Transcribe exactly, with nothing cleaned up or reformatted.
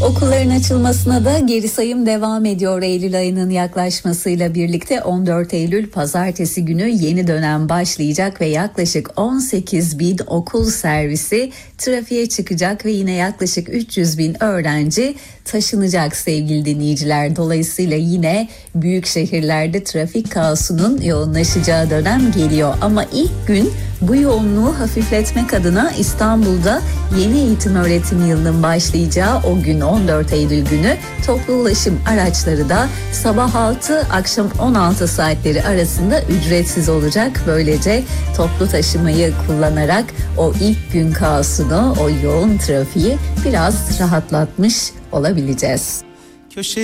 Okulların açılmasına da geri sayım devam ediyor. Eylül ayının yaklaşmasıyla birlikte on dört Eylül Pazartesi günü yeni dönem başlayacak ve yaklaşık on sekiz bin okul servisi trafiğe çıkacak ve yine yaklaşık üç yüz bin öğrenci taşınacak sevgili dinleyiciler. Dolayısıyla yine büyük şehirlerde trafik kaosunun yoğunlaşacağı dönem geliyor. Ama ilk gün bu yoğunluğu hafifletmek adına İstanbul'da yeni eğitim öğretim yılının başlayacağı o gün on dört Eylül günü toplu ulaşım araçları da sabah altı akşam on altı saatleri arasında ücretsiz olacak. Böylece toplu taşımayı kullanarak o ilk gün kaosunu, o yoğun trafiği biraz rahatlatmış olabileceğiz. Köşe